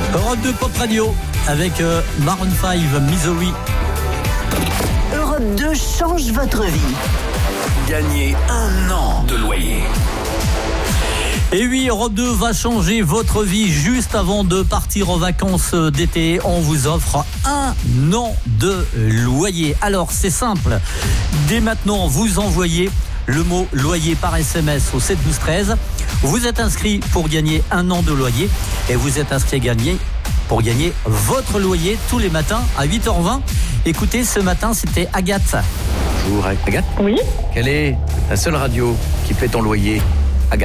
Europe 2 Pop Radio avec Maroon 5, Misery. Europe 2 change votre vie. Gagnez 1 an de loyer. Et oui, Europe 2 va changer votre vie juste avant de partir en vacances d'été. On vous offre 1 an de loyer. Alors, c'est simple. Dès maintenant, vous envoyez le mot loyer par SMS au 7 12 13. Vous êtes inscrit pour gagner 1 an de loyer et vous êtes inscrit pour gagner votre loyer tous les matins à 8h20. Écoutez, ce matin, c'était Agathe. Bonjour Agathe. Oui. Quelle est la seule radio qui fait ton loyer ?